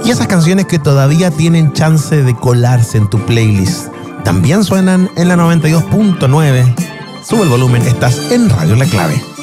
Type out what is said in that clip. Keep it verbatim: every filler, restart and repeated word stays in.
Y esas canciones que todavía tienen chance de colarse en tu playlist también suenan en la noventa y dos punto nueve. Sube el volumen, estás en Radio La Clave.